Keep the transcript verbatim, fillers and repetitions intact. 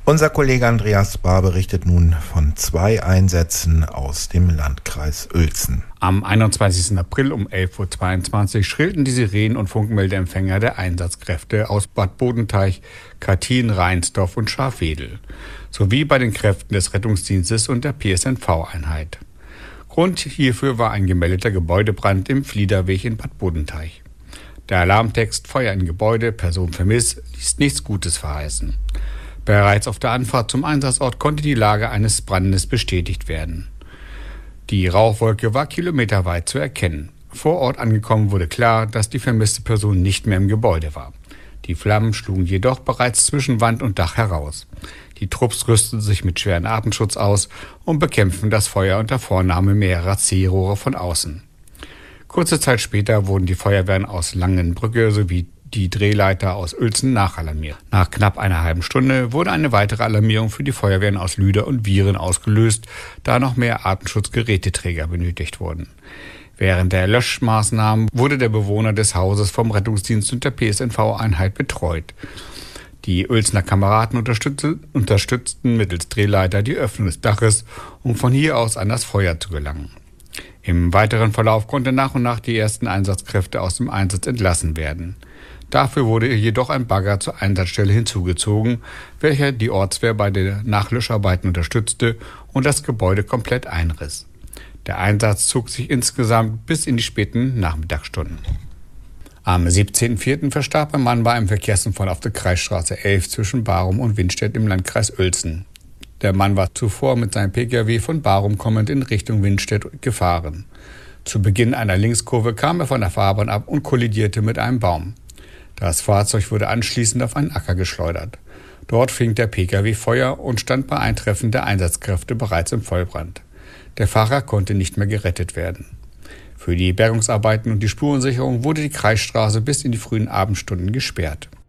Unser Kollege Andreas Bahr berichtet nun von zwei Einsätzen aus dem Landkreis Uelzen. Am einundzwanzigsten April um elf Uhr zweiundzwanzig schrillten die Sirenen und Funkmeldeempfänger der Einsatzkräfte aus Bad Bodenteich, Kattin, Reinsdorf und Scharfwedel sowie bei den Kräften des Rettungsdienstes und der P S N V-Einheit. Grund hierfür war ein gemeldeter Gebäudebrand im Fliederweg in Bad Bodenteich. Der Alarmtext „Feuer in Gebäude, Person vermisst" ließ nichts Gutes verheißen. Bereits auf der Anfahrt zum Einsatzort konnte die Lage eines Brandes bestätigt werden. Die Rauchwolke war kilometerweit zu erkennen. Vor Ort angekommen wurde klar, dass die vermisste Person nicht mehr im Gebäude war. Die Flammen schlugen jedoch bereits zwischen Wand und Dach heraus. Die Trupps rüsteten sich mit schweren Atemschutz aus und bekämpften das Feuer unter Vornahme mehrerer C-Rohre von außen. Kurze Zeit später wurden die Feuerwehren aus Langenbrücke sowie die Drehleiter aus Uelzen nachalarmiert. Nach knapp einer halben Stunde wurde eine weitere Alarmierung für die Feuerwehren aus Lüder und Vieren ausgelöst, da noch mehr Atemschutzgeräteträger benötigt wurden. Während der Löschmaßnahmen wurde der Bewohner des Hauses vom Rettungsdienst und der P S N V-Einheit betreut. Die Uelzener Kameraden unterstützten mittels Drehleiter die Öffnung des Daches, um von hier aus an das Feuer zu gelangen. Im weiteren Verlauf konnten nach und nach die ersten Einsatzkräfte aus dem Einsatz entlassen werden. Dafür wurde jedoch ein Bagger zur Einsatzstelle hinzugezogen, welcher die Ortswehr bei den Nachlöscharbeiten unterstützte und das Gebäude komplett einriss. Der Einsatz zog sich insgesamt bis in die späten Nachmittagsstunden. Am siebzehnten vierten verstarb ein Mann bei einem Verkehrsunfall auf der Kreisstraße elf zwischen Barum und Windstedt im Landkreis Uelzen. Der Mann war zuvor mit seinem Pkw von Barum kommend in Richtung Windstedt gefahren. Zu Beginn einer Linkskurve kam er von der Fahrbahn ab und kollidierte mit einem Baum. Das Fahrzeug wurde anschließend auf einen Acker geschleudert. Dort fing der Pkw Feuer und stand bei Eintreffen der Einsatzkräfte bereits im Vollbrand. Der Fahrer konnte nicht mehr gerettet werden. Für die Bergungsarbeiten und die Spurensicherung wurde die Kreisstraße bis in die frühen Abendstunden gesperrt.